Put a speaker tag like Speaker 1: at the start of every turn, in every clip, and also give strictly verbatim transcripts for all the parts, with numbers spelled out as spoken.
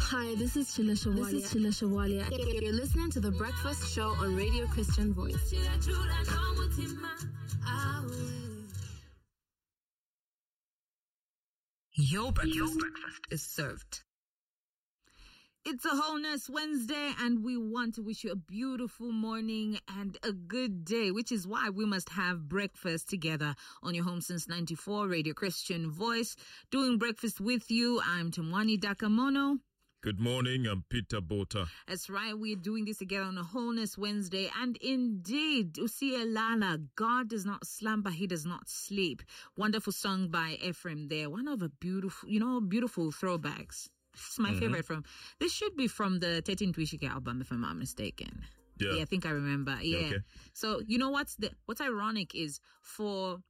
Speaker 1: Hi, this is Chila Shawalia. This is Chila Shawalia. You're listening to The Breakfast Show on Radio Christian Voice.
Speaker 2: Your breakfast, Your breakfast is served. It's a Wholeness Wednesday, and we want to wish you a beautiful morning and a good day, which is why we must have breakfast together on your home since ninety-four Radio Christian Voice. Doing breakfast with you, I'm Tumwani Dakamono.
Speaker 3: Good morning, I'm Peter Bota.
Speaker 2: That's right, we're doing this together on a Wholeness Wednesday. And indeed, Usia Lala, God does not slumber, he does not sleep. Wonderful song by Ephraim there. One of a beautiful, you know, beautiful throwbacks. This is my mm-hmm. favorite from, this should be from the thirteen Twishike album, if I'm not mistaken.
Speaker 3: Yeah.
Speaker 2: yeah, I think I remember. Yeah. Okay. So, you know what's the, what's ironic is for,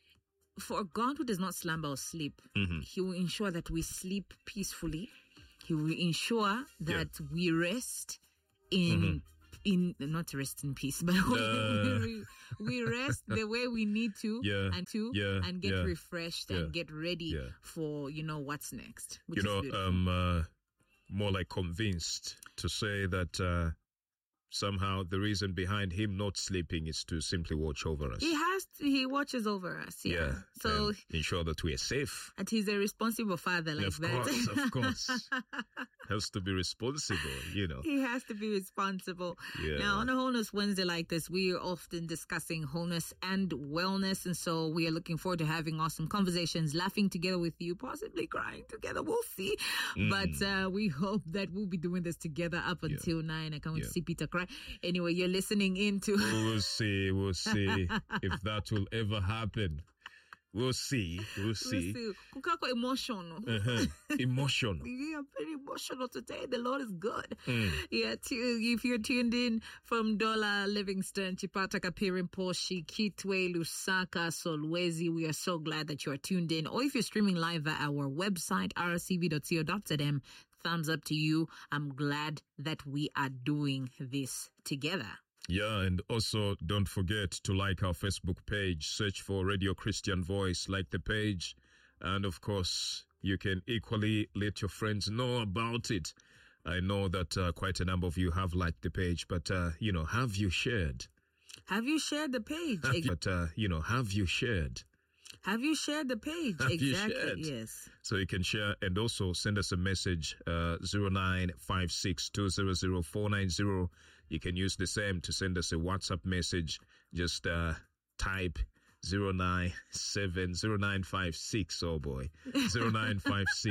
Speaker 2: for God who does not slumber or sleep, mm-hmm. he will ensure that we sleep peacefully. He will ensure that yeah. we rest in, mm-hmm. in not rest in peace, but uh, we, we rest the way we need to,
Speaker 3: yeah.
Speaker 2: and to,
Speaker 3: yeah.
Speaker 2: and get
Speaker 3: yeah.
Speaker 2: refreshed
Speaker 3: yeah.
Speaker 2: and get ready
Speaker 3: yeah.
Speaker 2: for, you know, what's next.
Speaker 3: You know, I'm uh, more like convinced to say that uh, somehow the reason behind him not sleeping is to simply watch over us.
Speaker 2: He has to, he watches over us, yeah.
Speaker 3: yeah
Speaker 2: so
Speaker 3: ensure that we are safe.
Speaker 2: And he's a responsible father like
Speaker 3: of
Speaker 2: that.
Speaker 3: Of course, of course. Has to be responsible, you know.
Speaker 2: He has to be responsible.
Speaker 3: Yeah.
Speaker 2: Now, on a Wholeness Wednesday like this, we are often discussing wholeness and wellness. And so we are looking forward to having awesome conversations, laughing together with you, possibly crying together. We'll see. Mm. But uh, we hope that we'll be doing this together up until yeah. nine. I can't wait yeah. to see Peter cry. Anyway, you're listening into...
Speaker 3: We'll see. We'll see if that will ever happen. We'll see. We'll see.
Speaker 2: We'll see. Kukako emotional.
Speaker 3: Uh-huh. Emotional.
Speaker 2: Yeah, very emotional today. The Lord is good.
Speaker 3: Mm.
Speaker 2: Yeah, t- if you're tuned in from Dola, Livingston, Chipata, Kapirin, Poshi, Kitwe, Lusaka, Solwezi, we are so glad that you are tuned in. Or if you're streaming live at our website, r c v dot co dot z m, thumbs up to you. I'm glad that we are doing this together.
Speaker 3: Yeah, and also don't forget to like our Facebook page. Search for Radio Christian Voice, like the page. And of course, you can equally let your friends know about it. I know that uh, quite a number of you have liked the page, but, uh, you know, have you shared?
Speaker 2: Have you shared the page?
Speaker 3: Have, but, uh, you know, have you shared?
Speaker 2: Have you shared the page?
Speaker 3: Have
Speaker 2: exactly.
Speaker 3: You shared?
Speaker 2: Yes.
Speaker 3: So you can share and also send us a message, uh, zero nine five six two zero zero four nine zero. You can use the same to send us a WhatsApp message. Just, uh, type zero nine seven zero nine five six. Oh boy. zero nine five six.